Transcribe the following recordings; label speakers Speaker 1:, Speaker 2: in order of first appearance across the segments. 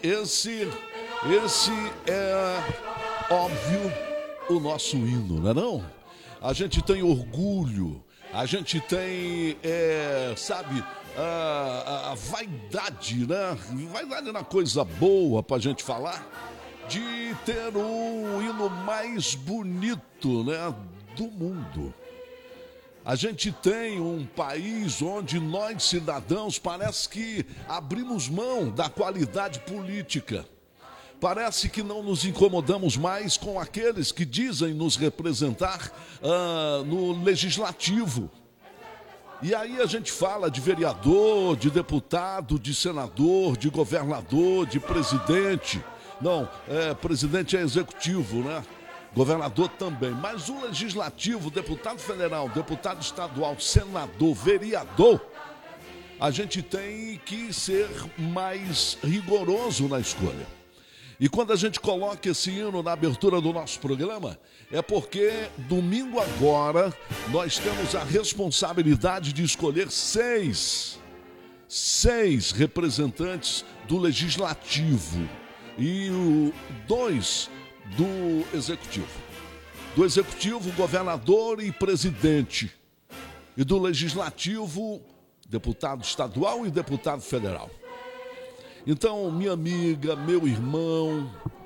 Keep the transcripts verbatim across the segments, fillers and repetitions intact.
Speaker 1: Esse, esse é, óbvio, o nosso hino, não é não? A gente tem orgulho, a gente tem, é, sabe, a, a, a vaidade, né? Vaidade na coisa boa pra gente falar, de ter o hino mais bonito, né, do mundo. A gente tem um país onde nós, cidadãos, parece que abrimos mão da qualidade política. Parece que não nos incomodamos mais com aqueles que dizem nos representar uh, no legislativo. E aí a gente fala de vereador, de deputado, de senador, de governador, de presidente. Não, é, presidente é executivo, né? Governador também, mas o legislativo, deputado federal, deputado estadual, senador, vereador, a gente tem que ser mais rigoroso na escolha. E quando a gente coloca esse hino na abertura do nosso programa, é porque domingo agora nós temos a responsabilidade de escolher seis, seis representantes do legislativo e o, dois do executivo. Do executivo, governador e presidente. E do legislativo, deputado estadual e deputado federal. Então, minha amiga, meu irmão,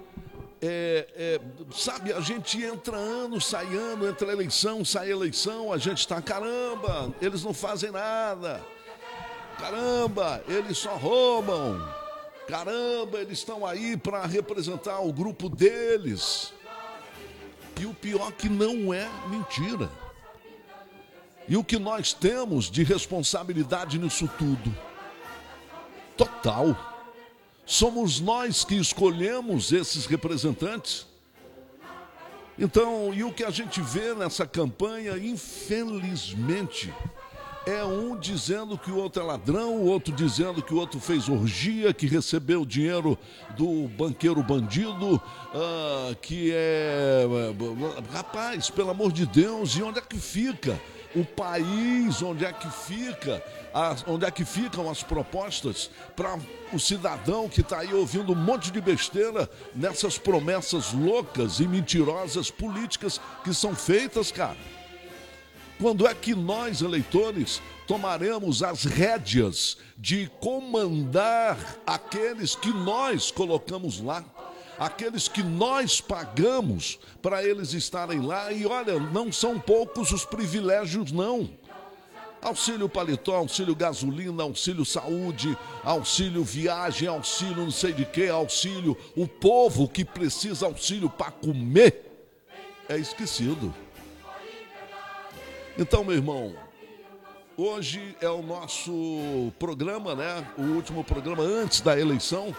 Speaker 1: é, é, sabe, a gente entra ano, sai ano, entra eleição, sai eleição, a gente está, caramba, eles não fazem nada. Caramba, eles só roubam. Caramba, eles estão aí para representar o grupo deles. E o pior que não é mentira. E o que nós temos de responsabilidade nisso tudo? Total. Somos nós que escolhemos esses representantes. Então, e o que a gente vê nessa campanha, infelizmente, é um dizendo que o outro é ladrão, o outro dizendo que o outro fez orgia, que recebeu dinheiro do banqueiro bandido, uh, que é... Rapaz, pelo amor de Deus, e onde é que fica o país? Onde é que fica? As, onde é que ficam as propostas para o cidadão que está aí ouvindo um monte de besteira nessas promessas loucas e mentirosas políticas que são feitas, cara? Quando é que nós, eleitores, tomaremos as rédeas de comandar aqueles que nós colocamos lá, aqueles que nós pagamos para eles estarem lá? E olha, não são poucos os privilégios, não. Auxílio paletó, auxílio gasolina, auxílio saúde, auxílio viagem, auxílio não sei de quê, auxílio... O povo que precisa auxílio para comer é esquecido. Então, meu irmão, hoje é o nosso programa, né? O último programa antes da eleição.